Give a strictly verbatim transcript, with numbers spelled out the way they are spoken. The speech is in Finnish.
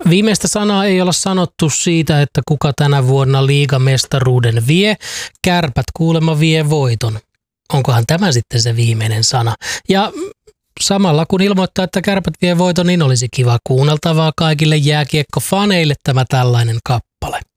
Viimeistä sanaa ei olla sanottu siitä, että kuka tänä vuonna liigamestaruuden vie. Kärpät kuulemma vie voiton. Onkohan tämä sitten se viimeinen sana? Ja samalla kun ilmoittaa, että Kärpät vie voiton, niin olisi kiva kuunneltavaa kaikille jääkiekkofaneille tämä tällainen kappale.